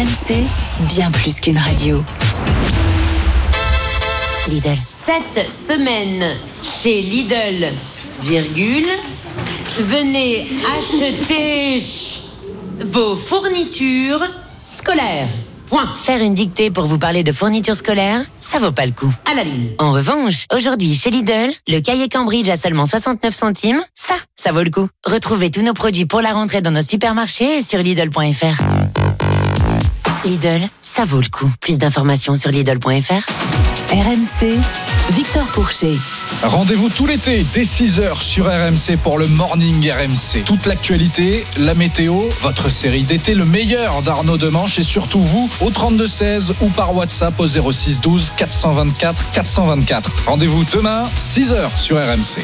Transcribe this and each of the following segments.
RMC, bien plus qu'une radio. Lidl. Cette semaine, chez Lidl, virgule, venez acheter vos fournitures scolaires. Point. Faire une dictée pour vous parler de fournitures scolaires, ça vaut pas le coup. À la ligne. En revanche, aujourd'hui chez Lidl, le cahier Cambridge à seulement 69 centimes, ça vaut le coup. Retrouvez tous nos produits pour la rentrée dans nos supermarchés et sur Lidl.fr. Lidl, ça vaut le coup. Plus d'informations sur Lidl.fr. RMC, Victor Pourchet. Rendez-vous tout l'été dès 6h sur RMC pour le Morning RMC. Toute l'actualité, la météo, votre série d'été, le meilleur d'Arnaud Demanche et surtout vous au 32-16 ou par WhatsApp au 06 12 424 424. Rendez-vous demain 6h sur RMC.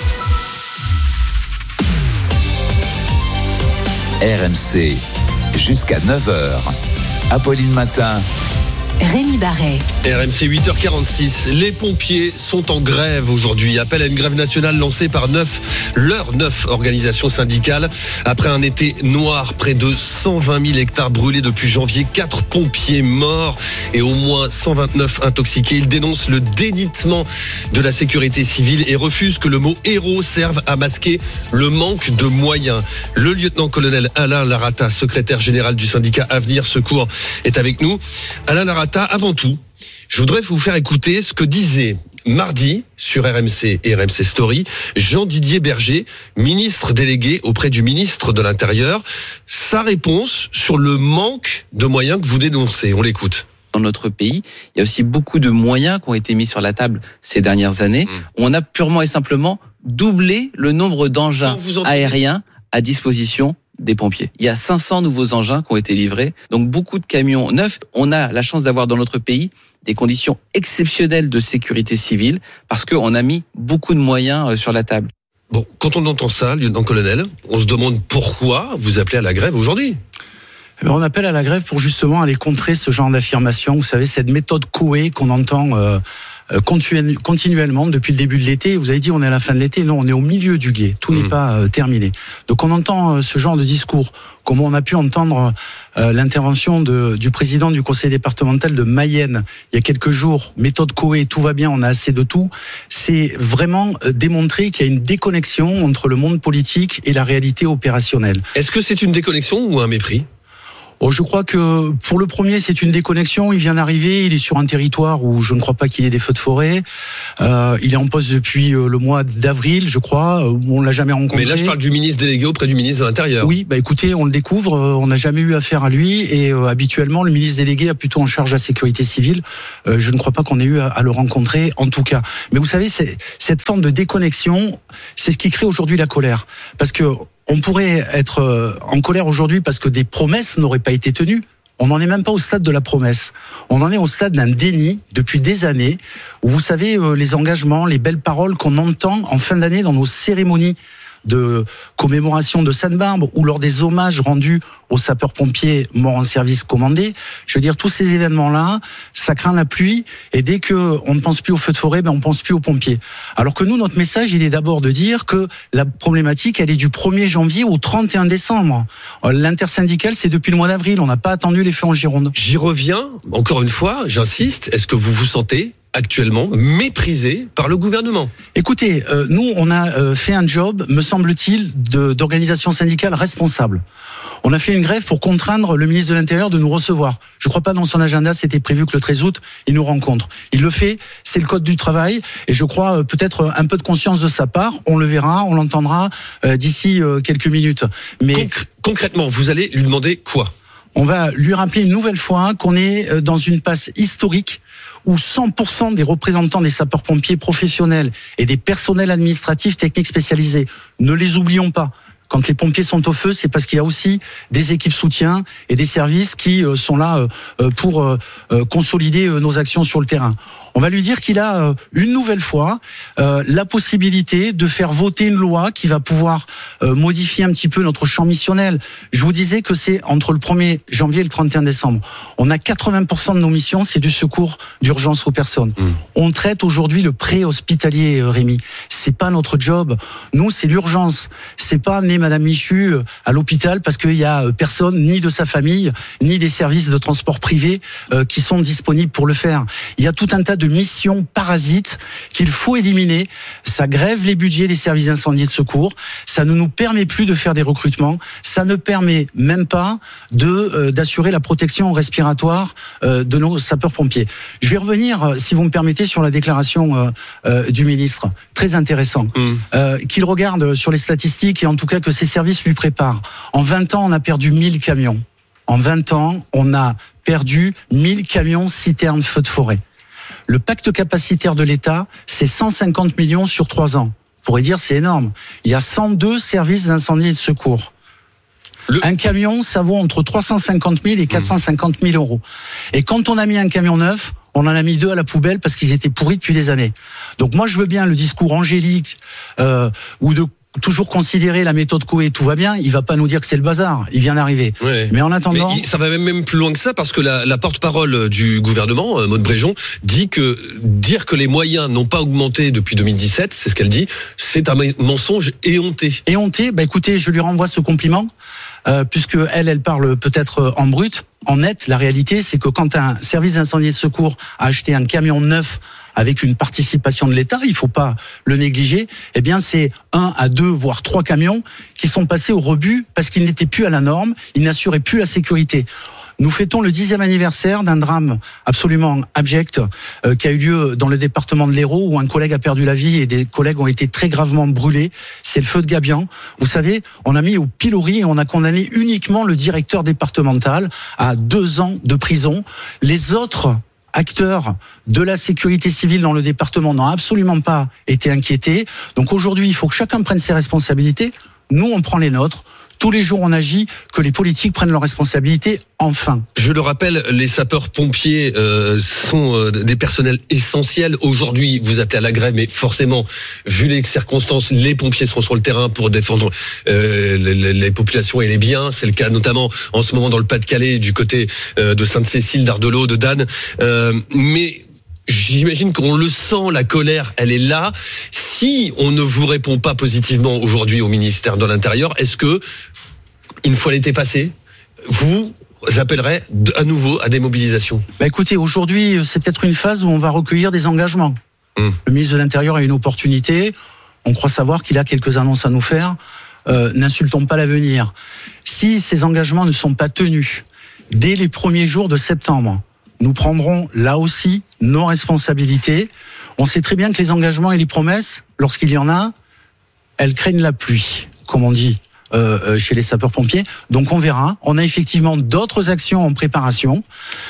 RMC jusqu'à 9h. Apolline Matin. Rémi Barret. RMC 8h46. Les pompiers sont en grève aujourd'hui. Appel à une grève nationale lancée par leurs 9 organisations syndicales. Après un été noir, près de 120 000 hectares brûlés depuis janvier, 4 pompiers morts et au moins 129 intoxiqués. Ils dénoncent le délitement de la sécurité civile et refusent que le mot héros serve à masquer le manque de moyens. Le lieutenant-colonel Alain Larata, secrétaire général du syndicat Avenir Secours, est avec nous. Alain Larata, avant tout, je voudrais vous faire écouter ce que disait mardi sur RMC et RMC Story Jean-Didier Berger, ministre délégué auprès du ministre de l'Intérieur. Sa réponse sur le manque de moyens que vous dénoncez. On l'écoute. Dans notre pays, il y a aussi beaucoup de moyens qui ont été mis sur la table ces dernières années. On a purement et simplement doublé le nombre d'engins aériens à disposition des pompiers. Il y a 500 nouveaux engins qui ont été livrés, donc beaucoup de camions neufs. On a la chance d'avoir dans notre pays des conditions exceptionnelles de sécurité civile parce qu'on a mis beaucoup de moyens sur la table. Bon, quand on entend ça, lieutenant-colonel, on se demande pourquoi vous appelez à la grève aujourd'hui. On appelle à la grève pour justement aller contrer ce genre d'affirmation. Vous savez, cette méthode Coué qu'on entend continuellement depuis le début de l'été. Vous avez dit on est à la fin de l'été. Non, on est au milieu du gué. Tout n'est pas terminé. Donc on entend ce genre de discours, comme on a pu entendre l'intervention du président du conseil départemental de Mayenne il y a quelques jours. Méthode Coué, tout va bien, on a assez de tout. C'est vraiment démontrer qu'il y a une déconnexion entre le monde politique et la réalité opérationnelle. Est-ce que c'est une déconnexion ou un mépris ? Je crois que pour le premier, c'est une déconnexion. Il vient d'arriver, il est sur un territoire où je ne crois pas qu'il y ait des feux de forêt. Il est en poste depuis le mois d'avril, je crois. On l'a jamais rencontré. Mais là, je parle du ministre délégué auprès du ministre de l'Intérieur. Oui, écoutez, on le découvre. On n'a jamais eu affaire à lui. Et habituellement, le ministre délégué a plutôt en charge la sécurité civile. Je ne crois pas qu'on ait eu à le rencontrer, en tout cas. Mais vous savez, cette forme de déconnexion, c'est ce qui crée aujourd'hui la colère. Parce que on pourrait être en colère aujourd'hui parce que des promesses n'auraient pas été tenues. On n'en est même pas au stade de la promesse. On en est au stade d'un déni depuis des années où vous savez les engagements, les belles paroles qu'on entend en fin d'année dans nos cérémonies de commémoration de Sainte-Barbe ou lors des hommages rendus aux sapeurs-pompiers morts en service commandé. Je veux dire, tous ces événements-là, ça craint la pluie et dès qu'on ne pense plus aux feux de forêt, on ne pense plus aux pompiers. Alors que nous, notre message, il est d'abord de dire que la problématique, elle est du 1er janvier au 31 décembre. L'intersyndicale, c'est depuis le mois d'avril. On n'a pas attendu les feux en Gironde. J'y reviens, encore une fois, j'insiste. Est-ce que vous vous sentez actuellement méprisé par le gouvernement? Écoutez, nous, on a fait un job, me semble-t-il, d'organisation syndicale responsable. On a fait une grève pour contraindre le ministre de l'Intérieur de nous recevoir. Je ne crois pas dans son agenda, c'était prévu que le 13 août, il nous rencontre. Il le fait, c'est le code du travail, et je crois peut-être un peu de conscience de sa part. On le verra, on l'entendra d'ici quelques minutes. Mais concrètement, vous allez lui demander quoi? On va lui rappeler une nouvelle fois qu'on est dans une passe historique où 100% des représentants des sapeurs-pompiers professionnels et des personnels administratifs techniques spécialisés, ne les oublions pas, quand les pompiers sont au feu, c'est parce qu'il y a aussi des équipes soutien et des services qui sont là pour consolider nos actions sur le terrain. On va lui dire qu'il a une nouvelle fois la possibilité de faire voter une loi qui va pouvoir modifier un petit peu notre champ missionnel. Je vous disais que c'est entre le 1er janvier et le 31 décembre. On a 80% de nos missions, c'est du secours d'urgence aux personnes. On traite aujourd'hui le pré-hospitalier, Rémi. C'est pas notre job. Nous, c'est l'urgence. C'est pas Madame Michu à l'hôpital parce qu'il y a personne, ni de sa famille, ni des services de transport privé qui sont disponibles pour le faire. Il y a tout un tas de missions parasites qu'il faut éliminer. Ça grève les budgets des services d'incendie et de secours. Ça ne nous permet plus de faire des recrutements. Ça ne permet même pas d'assurer la protection respiratoire de nos sapeurs-pompiers. Je vais revenir, si vous me permettez, sur la déclaration du ministre. Très intéressant. Qu'il regarde sur les statistiques et en tout cas que ses services lui préparent. En 20 ans, on a perdu 1000 camions. En 20 ans, on a perdu 1000 camions citernes feux de forêt. Le pacte capacitaire de l'État, c'est 150 millions sur 3 ans. On pourrait dire c'est énorme. Il y a 102 services d'incendie et de secours. Un camion, ça vaut entre 350 000 et 450 000 euros. Et quand on a mis un camion neuf, on en a mis 2 à la poubelle parce qu'ils étaient pourris depuis des années. Donc moi, je veux bien le discours angélique ou de toujours considérer la méthode Coué, tout va bien. Il va pas nous dire que c'est le bazar. Il vient d'arriver. Ouais. Mais en attendant, ça va même plus loin que ça parce que la porte-parole du gouvernement, Maude Bréjon, dit que dire que les moyens n'ont pas augmenté depuis 2017, c'est ce qu'elle dit, c'est un mensonge éhonté. Éhonté. Écoutez, je lui renvoie ce compliment puisque elle parle peut-être en brut. En net, la réalité, c'est que quand un service d'incendie et de secours a acheté un camion neuf avec une participation de l'État, il faut pas le négliger, eh bien c'est 1 à 2, voire 3 camions qui sont passés au rebut parce qu'ils n'étaient plus à la norme, ils n'assuraient plus la sécurité. Nous fêtons le 10e anniversaire d'un drame absolument abject qui a eu lieu dans le département de l'Hérault où un collègue a perdu la vie et des collègues ont été très gravement brûlés. C'est le feu de Gabian. Vous savez, on a mis au pilori et on a condamné uniquement le directeur départemental à 2 ans de prison. Les autres acteurs de la sécurité civile dans le département n'ont absolument pas été inquiétés. Donc aujourd'hui, il faut que chacun prenne ses responsabilités. Nous, on prend les nôtres. Tous les jours, on agit, que les politiques prennent leurs responsabilités, enfin. Je le rappelle, les sapeurs-pompiers sont des personnels essentiels. Aujourd'hui, vous appelez à la grève, mais forcément, vu les circonstances, les pompiers seront sur le terrain pour défendre les populations et les biens. C'est le cas notamment en ce moment dans le Pas-de-Calais, du côté de Sainte-Cécile, d'Ardelot, de Danne. Mais j'imagine qu'on le sent, la colère, elle est là. Si on ne vous répond pas positivement aujourd'hui au ministère de l'Intérieur, est-ce que, une fois l'été passé, vous appellerez à nouveau à des mobilisations ? Écoutez, aujourd'hui, c'est peut-être une phase où on va recueillir des engagements. Le ministre de l'Intérieur a une opportunité. On croit savoir qu'il a quelques annonces à nous faire. N'insultons pas l'avenir. Si ces engagements ne sont pas tenus dès les premiers jours de septembre, nous prendrons là aussi nos responsabilités. On sait très bien que les engagements et les promesses, lorsqu'il y en a, elles craignent la pluie, comme on dit chez les sapeurs-pompiers. Donc on verra. On a effectivement d'autres actions en préparation.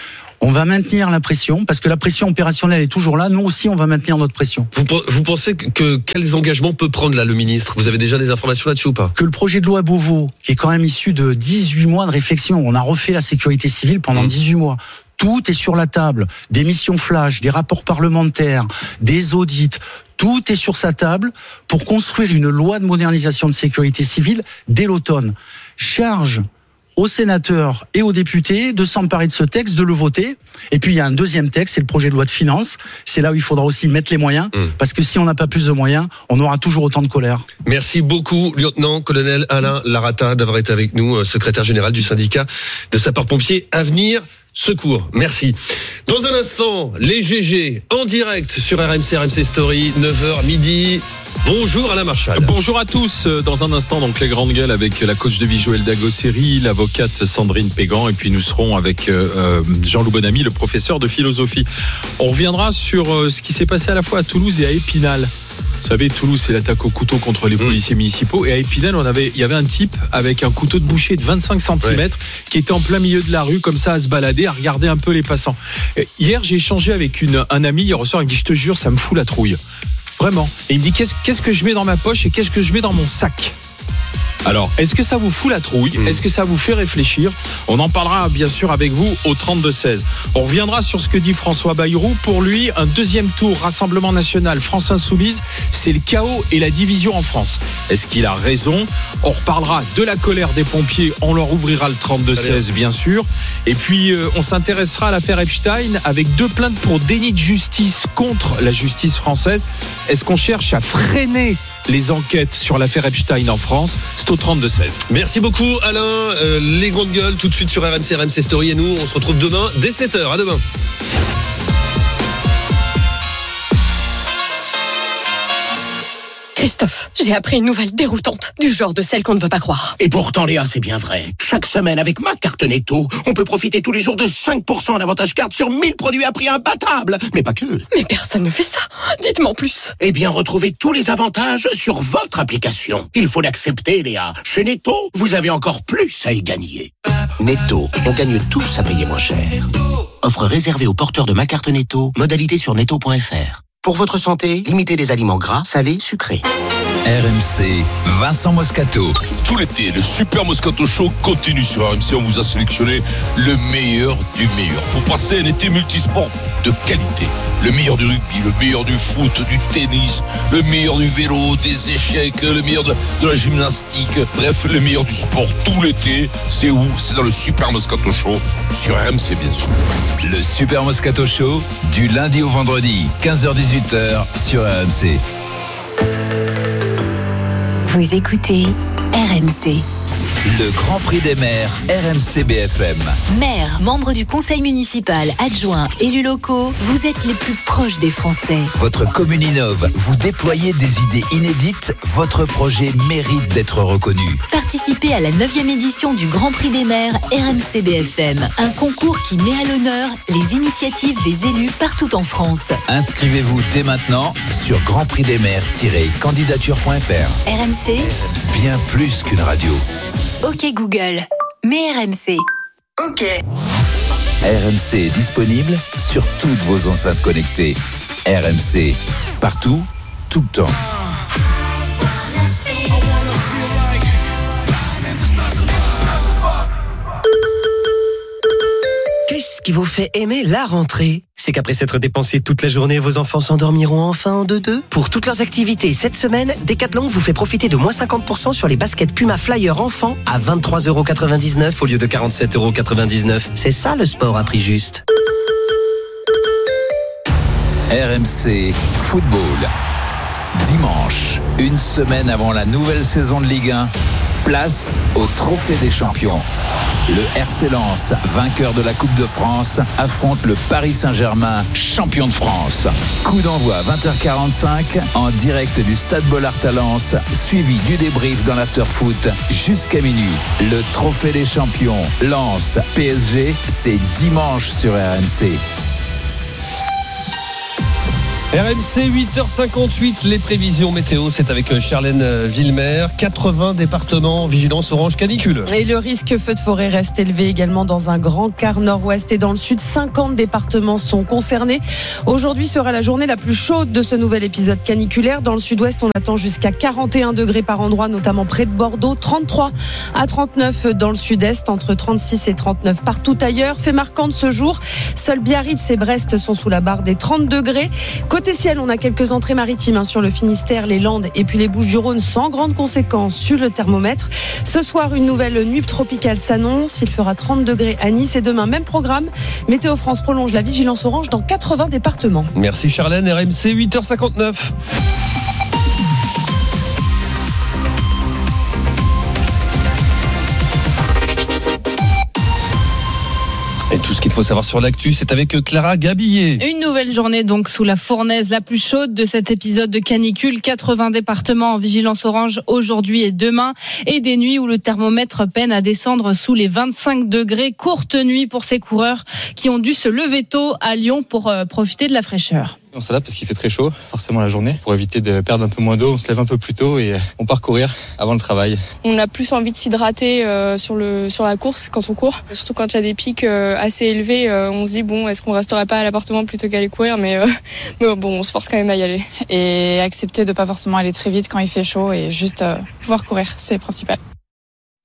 On va maintenir la pression, parce que la pression opérationnelle est toujours là. Nous aussi, on va maintenir notre pression. Vous pensez que quels engagements peut prendre là le ministre ? Vous avez déjà des informations là-dessus ou pas ? Que le projet de loi Beauvau, qui est quand même issu de 18 mois de réflexion, on a refait la sécurité civile pendant 18 mois. Tout est sur la table, des missions flash, des rapports parlementaires, des audits, tout est sur sa table pour construire une loi de modernisation de sécurité civile dès l'automne. Charge aux sénateurs et aux députés de s'emparer de ce texte, de le voter. Et puis il y a un deuxième texte, c'est le projet de loi de finances. C'est là où il faudra aussi mettre les moyens, parce que si on n'a pas plus de moyens, on aura toujours autant de colère. Merci beaucoup, lieutenant-colonel Alain Larata, d'avoir été avec nous, secrétaire général du syndicat de sapeurs-pompiers Avenir Secours. Merci. Dans un instant, les GG en direct sur RMC Story, 9h midi. Bonjour Alain Marchal. Bonjour à tous. Dans un instant, donc les grandes gueules avec la coach de vie Joël Dagosseri, l'avocate Sandrine Pégan, et puis nous serons avec Jean-Loup Bonamy, le professeur de philosophie. On reviendra sur ce qui s'est passé à la fois à Toulouse et à Épinal. Vous savez, Toulouse, c'est l'attaque au couteau contre les policiers municipaux. Et à Épinal, il y avait un type avec un couteau de boucher de 25 cm qui était en plein milieu de la rue, comme ça, à se balader, à regarder un peu les passants. Hier, j'ai échangé avec un ami. Il ressort, il me dit, je te jure, ça me fout la trouille. Vraiment. Et il me dit, qu'est-ce que je mets dans ma poche et qu'est-ce que je mets dans mon sac ? Alors, est-ce que ça vous fout la trouille ? Est-ce que ça vous fait réfléchir ? On en parlera bien sûr avec vous au 32-16. On reviendra sur ce que dit François Bayrou. Pour lui, un deuxième tour Rassemblement National France Insoumise, c'est le chaos et la division en France. Est-ce qu'il a raison ? On reparlera de la colère des pompiers. On leur ouvrira le 32-16 bien sûr. Et puis, on s'intéressera à l'affaire Epstein avec 2 plaintes pour déni de justice contre la justice française. Est-ce qu'on cherche à freiner les enquêtes sur l'affaire Epstein en France, c'est au 32-16. Merci beaucoup Alain. Les grandes gueules tout de suite sur RMC Story et nous on se retrouve demain dès 7h. À demain. Christophe, j'ai appris une nouvelle déroutante, du genre de celle qu'on ne veut pas croire. Et pourtant, Léa, c'est bien vrai. Chaque semaine, avec ma carte Netto, on peut profiter tous les jours de 5% en avantage carte sur 1000 produits à prix imbattable. Mais pas que. Mais personne ne fait ça. Dites-moi en plus. Eh bien, retrouvez tous les avantages sur votre application. Il faut l'accepter, Léa. Chez Netto, vous avez encore plus à y gagner. Netto, on gagne tous à payer moins cher. Offre réservée aux porteurs de ma carte Netto. Modalité sur netto.fr. Pour votre santé, limitez les aliments gras, salés, sucrés. RMC, Vincent Moscato. Tout l'été, le Super Moscato Show continue sur RMC. On vous a sélectionné le meilleur du meilleur pour passer un été multisport de qualité. Le meilleur du rugby, le meilleur du foot, du tennis, le meilleur du vélo, des échecs, le meilleur de la gymnastique. Bref, le meilleur du sport tout l'été. C'est où? C'est dans le Super Moscato Show sur RMC, bien sûr. Le Super Moscato Show, du lundi au vendredi, 15h-18h sur RMC. Vous écoutez RMC. Le Grand Prix des maires, RMC BFM. Maire, membre du conseil municipal, adjoint, élus locaux, vous êtes les plus proches des Français. Votre commune innove, vous déployez des idées inédites, votre projet mérite d'être reconnu. Participez à la 9e édition du Grand Prix des maires RMC BFM, un concours qui met à l'honneur les initiatives des élus partout en France. Inscrivez-vous dès maintenant sur grandprixdesmaires-candidature.fr. RMC, bien plus qu'une radio. OK Google, mais RMC. OK. RMC est disponible sur toutes vos enceintes connectées. RMC, partout, tout le temps. Qu'est-ce qui vous fait aimer la rentrée ? C'est qu'après s'être dépensé toute la journée, vos enfants s'endormiront enfin en deux-deux. Pour toutes leurs activités, cette semaine, Decathlon vous fait profiter de moins 50% sur les baskets Puma Flyer enfants à 23,99€ au lieu de 47,99€. C'est ça le sport à prix juste. RMC Football. Dimanche, une semaine avant la nouvelle saison de Ligue 1, place au Trophée des Champions. Le RC Lens, vainqueur de la Coupe de France, affronte le Paris Saint-Germain, champion de France. Coup d'envoi à 20h45 en direct du Stade Bollaert à Lens, suivi du débrief dans l'after-foot jusqu'à minuit. Le Trophée des Champions, Lens, PSG, c'est dimanche sur RMC. RMC 8h58, les prévisions météo, c'est avec Charlène Villemer. 80 départements, vigilance orange canicule. Et le risque feu de forêt reste élevé également dans un grand quart nord-ouest et dans le sud. 50 départements sont concernés. Aujourd'hui sera la journée la plus chaude de ce nouvel épisode caniculaire. Dans le sud-ouest, on attend jusqu'à 41 degrés par endroit, notamment près de Bordeaux. 33 à 39 dans le sud-est, entre 36 et 39 partout ailleurs. Fait marquant de ce jour, seuls Biarritz et Brest sont sous la barre des 30 degrés. Côté ciel, on a quelques entrées maritimes sur le Finistère, les Landes et puis les Bouches-du-Rhône sans grande conséquence sur le thermomètre. Ce soir, une nouvelle nuit tropicale s'annonce. Il fera 30 degrés à Nice et demain, même programme. Météo France prolonge la vigilance orange dans 80 départements. Merci Charlène, RMC 8h59. Et tout ce qu'il faut savoir sur l'actu, c'est avec Clara Gabillet. Une nouvelle journée donc sous la fournaise la plus chaude de cet épisode de canicule. 80 départements en vigilance orange aujourd'hui et demain. Et des nuits où le thermomètre peine à descendre sous les 25 degrés. Courte nuit pour ces coureurs qui ont dû se lever tôt à Lyon pour profiter de la fraîcheur. On s'adapte parce qu'il fait très chaud, forcément la journée. Pour éviter de perdre un peu moins d'eau, on se lève un peu plus tôt et on part courir avant le travail. On a plus envie de s'hydrater sur la course quand on court. Surtout quand il y a des pics assez élevés, on se dit bon, est-ce qu'on resterait pas à l'appartement plutôt qu'aller courir, mais bon, on se force quand même à y aller. Et accepter de pas forcément aller très vite quand il fait chaud et juste pouvoir courir, c'est le principal.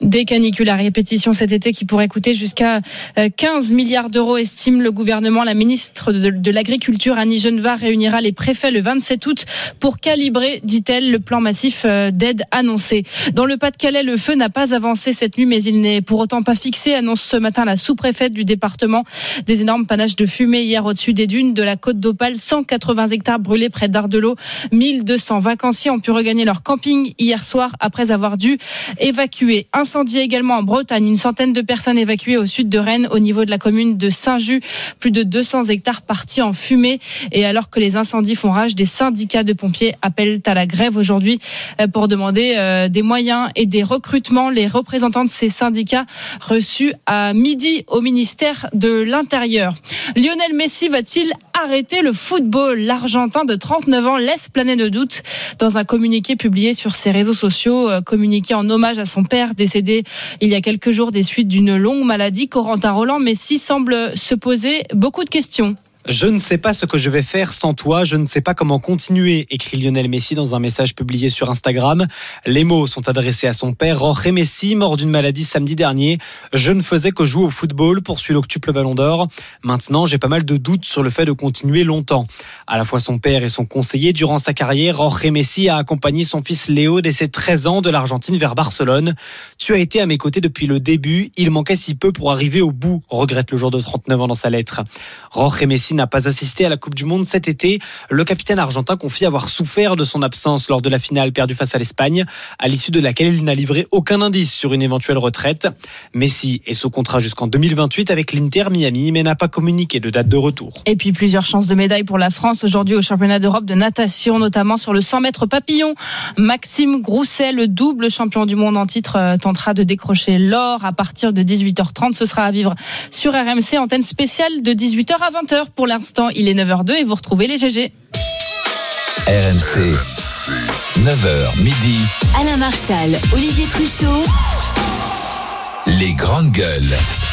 Des canicules à répétition cet été qui pourraient coûter jusqu'à 15 milliards d'euros, estime le gouvernement. La ministre de l'Agriculture, Annie Genevard, réunira les préfets le 27 août pour calibrer, dit-elle, le plan massif d'aide annoncé. Dans le Pas-de-Calais, le feu n'a pas avancé cette nuit, mais il n'est pour autant pas fixé, annonce ce matin la sous-préfète du département. Des énormes panaches de fumée hier au-dessus des dunes de la côte d'Opale, 180 hectares brûlés près d'Ardelot. 1200 vacanciers ont pu regagner leur camping hier soir après avoir dû évacuer. Incendie également en Bretagne, une centaine de personnes évacuées au sud de Rennes, au niveau de la commune de Saint-Just, plus de 200 hectares partis en fumée. Et alors que les incendies font rage, des syndicats de pompiers appellent à la grève aujourd'hui pour demander des moyens et des recrutements. Les représentants de ces syndicats reçus à midi au ministère de l'Intérieur. Lionel Messi va-t-il arrêter le football? L'Argentin de 39 ans laisse planer de doutes dans un communiqué publié sur ses réseaux sociaux, communiqué en hommage à son père décédé il y a quelques jours des suites d'une longue maladie. Corentin Roland, Messi semble se poser beaucoup de questions. Je ne sais pas ce que je vais faire sans toi, je ne sais pas comment continuer, écrit Lionel Messi dans un message publié sur Instagram. Les mots sont adressés à son père, Jorge Messi, mort d'une maladie samedi dernier. Je ne faisais que jouer au football, poursuit l'octuple Ballon d'Or. Maintenant, j'ai pas mal de doutes sur le fait de continuer longtemps. À la fois son père et son conseiller, durant sa carrière, Jorge Messi a accompagné son fils Léo dès ses 13 ans de l'Argentine vers Barcelone. Tu as été à mes côtés depuis le début, il manquait si peu pour arriver au bout, regrette le joueur de 39 ans dans sa lettre. Jorge Messi n'a pas assisté à la Coupe du Monde cet été. Le capitaine argentin confie avoir souffert de son absence lors de la finale perdue face à l'Espagne, à l'issue de laquelle il n'a livré aucun indice sur une éventuelle retraite. Messi est sous contrat jusqu'en 2028 avec l'Inter Miami, mais n'a pas communiqué de date de retour. Et puis plusieurs chances de médailles pour la France aujourd'hui au championnat d'Europe de natation, notamment sur le 100 mètres papillon. Maxime Grousset, le double champion du monde en titre, tentera de décrocher l'or à partir de 18h30. Ce sera à vivre sur RMC, antenne spéciale de 18h à 20h. Pour l'instant, il est 9h02 et vous retrouvez les GG. RMC, 9h midi. Alain Marchal, Olivier Truchot. Les grandes gueules.